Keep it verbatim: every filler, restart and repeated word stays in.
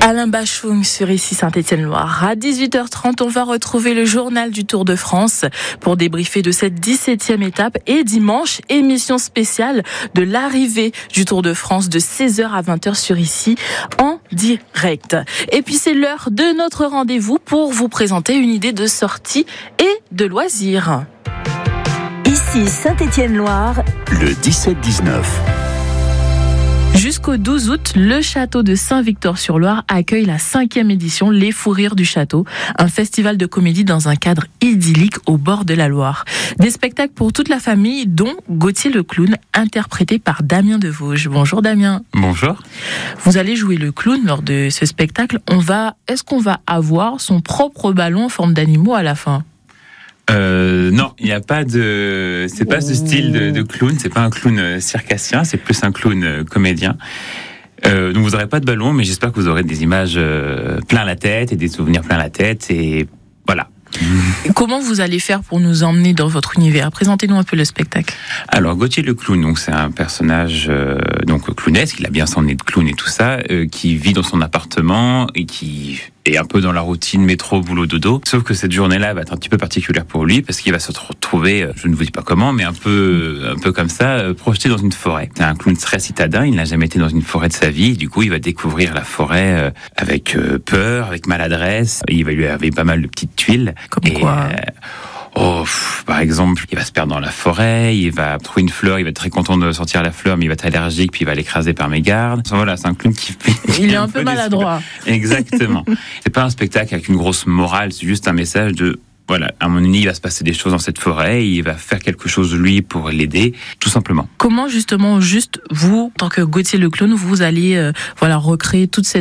Alain Bachung sur ici Saint-Étienne-Loire. À dix-huit heures trente, on va retrouver le journal du Tour de France pour débriefer de cette dix-septième étape. Et dimanche, émission spéciale de l'arrivée du Tour de France de seize heures à vingt heures sur ici en direct. Et puis c'est l'heure de notre rendez-vous pour vous présenter une idée de sortie et de loisirs. Ici Saint-Étienne-Loire, le dix-sept dix-neuf. Jusqu'au douze août, le château de Saint-Victor-sur-Loire accueille la cinquième édition Les Fous Rires du Château, un festival de comédie dans un cadre idyllique au bord de la Loire. Des spectacles pour toute la famille, dont Gauthier le clown, interprété par Damien Devauge. Bonjour Damien. Bonjour. Vous allez jouer le clown lors de ce spectacle. On va, est-ce qu'on va avoir son propre ballon en forme d'animaux à la fin ? Euh, non, il n'y a pas de, c'est pas ce style de, de clown, c'est pas un clown circassien, c'est plus un clown comédien. Euh, donc vous n'aurez pas de ballon, mais j'espère que vous aurez des images euh, plein la tête et des souvenirs plein la tête et voilà. Comment vous allez faire pour nous emmener dans votre univers ? Présentez-nous un peu le spectacle. Alors Gauthier le clown, donc c'est un personnage euh, donc clownesque, il a bien son nez de clown et tout ça, euh, qui vit dans son appartement et qui est un peu dans la routine métro boulot dodo. Sauf que cette journée-là va être un petit peu particulière pour lui parce qu'il va se retrouver, je ne vous dis pas comment, mais un peu un peu comme ça, euh, projeté dans une forêt. C'est un clown très citadin, il n'a jamais été dans une forêt de sa vie. Et du coup, il va découvrir la forêt euh, avec euh, peur, avec maladresse. Il va lui arriver pas mal de petites tuiles. Comme et, quoi euh, Oh, pff, par exemple, il va se perdre dans la forêt, il va trouver une fleur, il va être très content de sortir la fleur, mais il va être allergique, puis il va l'écraser par mégarde. Voilà, c'est un clown qui... Il est un, un peu maladroit. Exactement. C'est pas un spectacle avec une grosse morale, c'est juste un message de... Voilà, à un moment donné, il va se passer des choses dans cette forêt, et il va faire quelque chose, lui, pour l'aider, tout simplement. Comment, justement, juste vous, en tant que Gauthier le clown, vous allez euh, voilà, recréer toute cette ambiance ?